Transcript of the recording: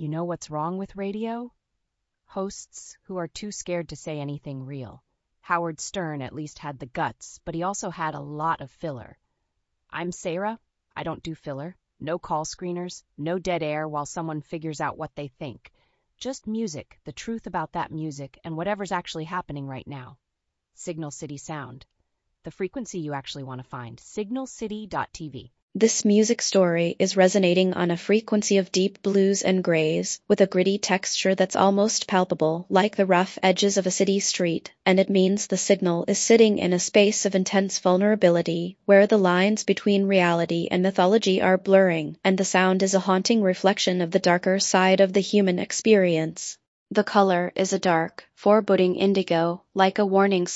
You know what's wrong with radio? Hosts who are too scared to say anything real. Howard Stern at least had the guts, but he also had a lot of filler. I'm Sarah. I don't do filler. No call screeners, no dead air while someone figures out what they think. Just music, the truth about that music, and whatever's actually happening right now. Signal City Sound. The frequency you actually want to find. signalcity.tv. This music story is resonating on a frequency of deep blues and grays, with a gritty texture that's almost palpable, like the rough edges of a city street, and it means the signal is sitting in a space of intense vulnerability, where the lines between reality and mythology are blurring, and the sound is a haunting reflection of the darker side of the human experience. The color is a dark, foreboding indigo, like a warning